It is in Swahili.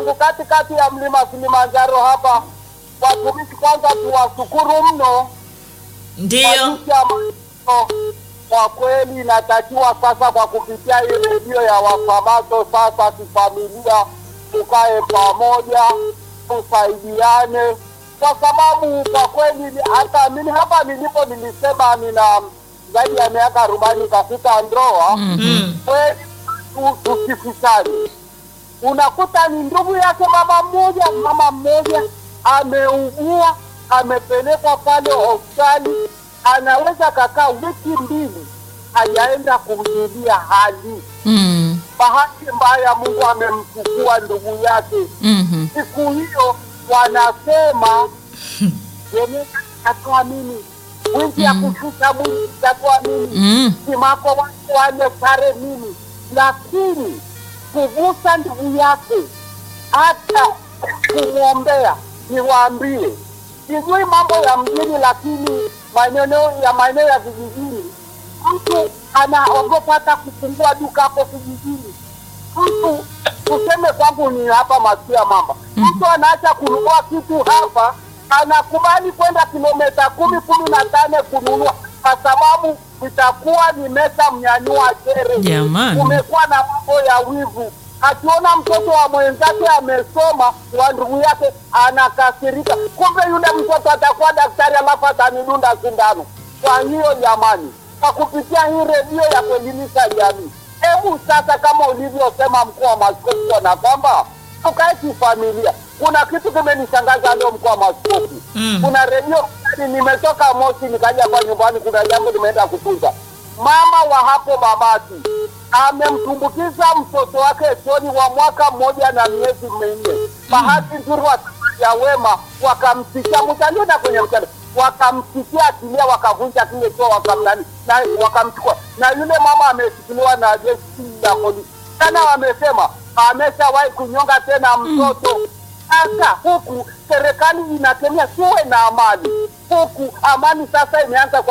katikati ya mlima Kilimanjaro hapa. Watumishi kwanza tuwashukuru mno. Ndio. Kwa kweli inatakiwa sasa kwa kupitia hii redio ya Wasabato sasa kifamilia tukae pamoja, tusaidiane, kwa sababu kwa kweli hata mimi hapa nilipo nilisema nina zaidi ya miaka 40 katika ndoa. Kweli tusifichane. Unakuta ni ndugu yake mama mmoja ameugua, amepelekwa pale hospitali, anaweza kakaa wiki 2 hajaenda kumjulia hali. Bahati mbaya Mungu amemchukua ndugu yake. Siku hiyo wanasema yeye atakuwa mimi, wiki ya kushusha mwili atakuwa mimi, simako wale sare mimi, lakini kugusa ndugu yake hata kumwombea. Niwaambie, sijui mambo ya mjini, lakini maeneo ya vijijini mtu anaogopa hata kufungua duka hapo kijijini. Mtu tuseme kwangu ni hapa Masia Mamba, mtu anaacha kununua kitu hapa, anakubali kwenda kilomita 10-15 kununua, kwa sababu itakuwa ni mesa mnyanyua chere. Kumekuwa na mambo ya wivu. Akiona mtoto wa mwenzake amesoma, wa ndugu yake anakasirika, kumbe yule mtoto atakuwa daktari alafu atanidunda sindano. Kwa hiyo jamani, kwa kupitia hii redio ya kuelimisha jamii, hebu sasa kama ulivyosema mkuu wa maaskofu na kwamba tukae kifamilia. Kuna kitu kimenishangaza leo mkuu wa maaskofu. Kuna redio, nimetoka Moshi nikaja kwa nyumbani, kuna jambo nimeenda kufunza. Mama wa hapo Babati amemtumbukiza mtoto wake Toni wa mwaka 1 na miezi 4. Bahati nzuri ya wema wakamsikia mtandao kwenye mtandao, wakamsikia akilia, wakavunja kile choo, wakamlani na wakamchukua, na yule mama ameshikiliwa na jeshi la polisi. Sana wamesema ameshawahi kunyonga tena mtoto. Sasa huku serikali inakemea tuwe na amani, huku amani sasa imeanza